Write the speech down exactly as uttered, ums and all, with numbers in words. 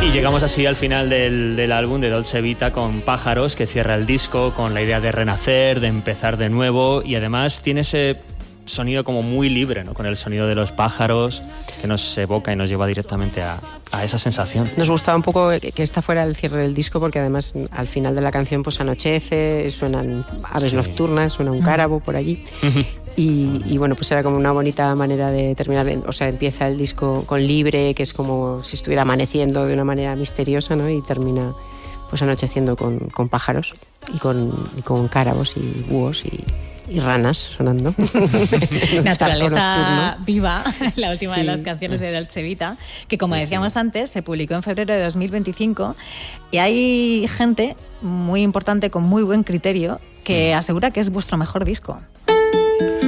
Y llegamos así al final del, del álbum de Dolce Vita con Pájaros, que cierra el disco con la idea de renacer, de empezar de nuevo, y además tiene ese sonido como muy libre, ¿no? Con el sonido de los pájaros que nos evoca y nos lleva directamente a, a esa sensación. Nos gustaba un poco que esta fuera el cierre del disco, porque además al final de la canción pues anochece, suenan aves sí. nocturnas, suena un cárabo por allí. Y, y bueno, pues era como una bonita manera de terminar, o sea, empieza el disco con libre, que es como si estuviera amaneciendo de una manera misteriosa, ¿no? Y termina pues anocheciendo con, con pájaros y con, y con cárabos y búhos y, y ranas sonando. Naturaleza viva, la última sí. de las canciones de Dolce Vita, que como decíamos sí. antes, se publicó en febrero de dos mil veinticinco, y hay gente muy importante con muy buen criterio que asegura que es vuestro mejor disco.